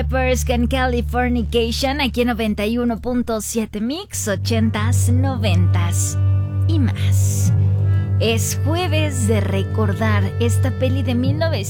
Peppers con Californication aquí en 91.7 Mix, 80s, 90s y más. Es jueves de recordar esta peli de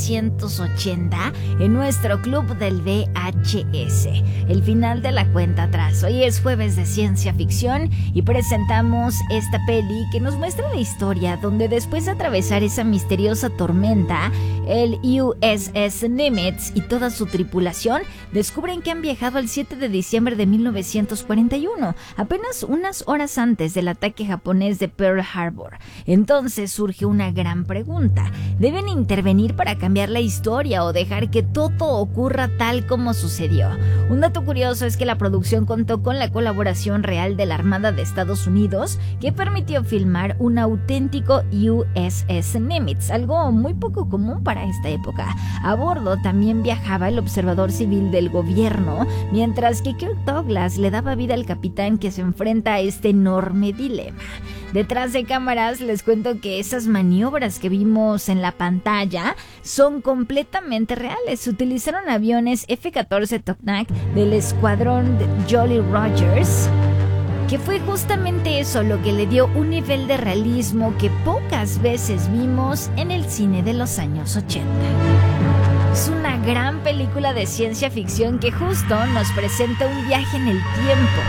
1980 en nuestro club del VHS. El final de la cuenta atrás. Hoy es jueves de ciencia ficción y presentamos esta peli que nos muestra la historia donde después de atravesar esa misteriosa tormenta, el USS Nimitz y toda su tripulación descubren que han viajado al 7 de diciembre de 1941, apenas unas horas antes del ataque japonés de Pearl Harbor. Entonces surge una gran pregunta. ¿Deben intervenir para cambiar la historia o dejar que todo ocurra tal como sucedió? Un dato curioso es que la producción contó con la colaboración real de la Armada de Estados Unidos, que permitió filmar un auténtico USS Nimitz, algo muy poco común para esta época. A bordo también viajaba el observador civil del gobierno, mientras que Kirk Douglas le daba vida al capitán que se enfrenta a este enorme dilema. Detrás de cámaras les cuento que esas maniobras que vimos en la pantalla son completamente reales. Se utilizaron aviones F-14 Toknak del escuadrón de Jolly Rogers, que fue justamente eso lo que le dio un nivel de realismo que pocas veces vimos en el cine de los años 80. Es una gran película de ciencia ficción que justo nos presenta un viaje en el tiempo.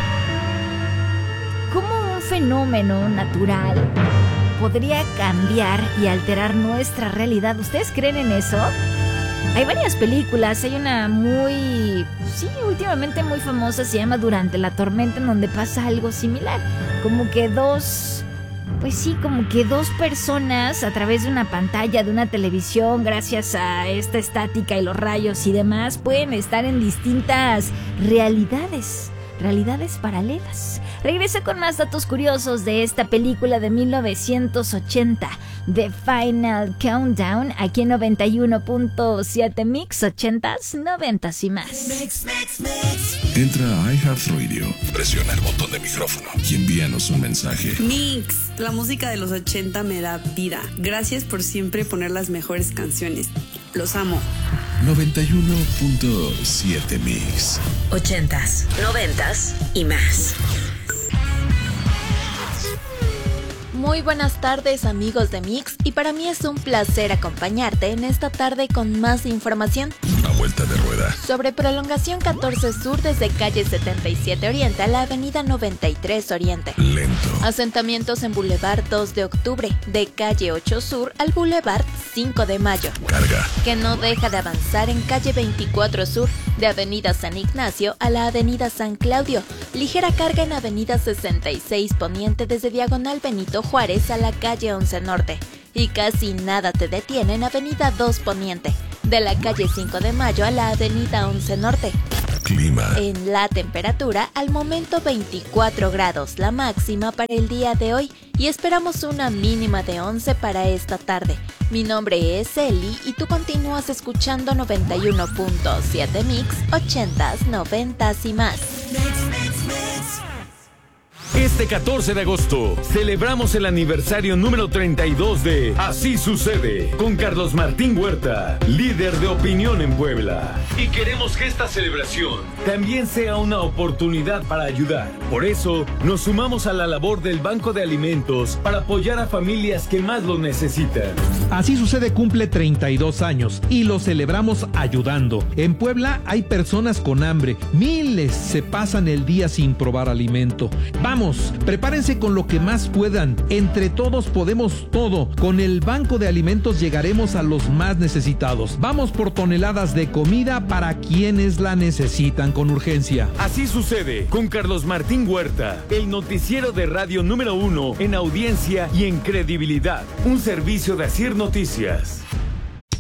¿Cómo un fenómeno natural podría cambiar y alterar nuestra realidad? ¿Ustedes creen en eso? Hay varias películas, hay una últimamente muy famosa, se llama Durante la tormenta, en donde pasa algo similar. Como que dos personas a través de una pantalla, de una televisión, gracias a esta estática y los rayos y demás, pueden estar en distintas realidades paralelas. Regresa con más datos curiosos de esta película de 1980, The Final Countdown, aquí en 91.7 Mix, 80s, 90s y más. Entra a iHeartRadio, presiona el botón de micrófono y envíanos un mensaje. Mix, la música de los 80 me da vida. Gracias por siempre poner las mejores canciones. Los amo. 91.7 Mix. 80s, 90s y más. Muy buenas tardes, amigos de Mix, y para mí es un placer acompañarte en esta tarde con más información. Una vuelta de rueda. Sobre prolongación 14 Sur desde calle 77 Oriente a la avenida 93 Oriente. Lento. Asentamientos en Boulevard 2 de Octubre, de calle 8 Sur al Boulevard 5 de Mayo. Carga. Que no deja de avanzar en calle 24 Sur, de avenida San Ignacio a la avenida San Claudio. Ligera carga en avenida 66 Poniente desde diagonal Benito Juárez a la calle 11 Norte. Y casi nada te detiene en avenida 2 Poniente, de la calle 5 de Mayo a la avenida 11 Norte. Clima. En la temperatura, al momento 24 grados, la máxima para el día de hoy, y esperamos una mínima de 11 para esta tarde. Mi nombre es Eli y tú continúas escuchando 91.7 Mix, 80s, 90s y más. Este 14 de agosto celebramos el aniversario número 32 de Así Sucede con Carlos Martín Huerta, líder de opinión en Puebla. Y queremos que esta celebración también sea una oportunidad para ayudar. Por eso nos sumamos a la labor del Banco de Alimentos para apoyar a familias que más lo necesitan. Así Sucede cumple 32 años y lo celebramos ayudando. En Puebla hay personas con hambre, miles se pasan el día sin probar alimento. Vamos, prepárense con lo que más puedan. Entre todos podemos todo. Con el Banco de Alimentos llegaremos a los más necesitados. Vamos por toneladas de comida para quienes la necesitan con urgencia. Así Sucede con Carlos Martín Huerta, el noticiero de radio número 1 en audiencia y en credibilidad. Un servicio de Asir Noticias.